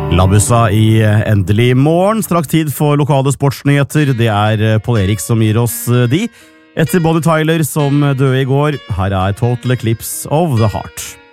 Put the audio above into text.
Labussa i Endelig morgen, straks tid for lokale sportsnyheter. Det Paul Erik som gir oss de. Etter Bonnie Tyler som døde i går, her Total Eclipse of the Heart.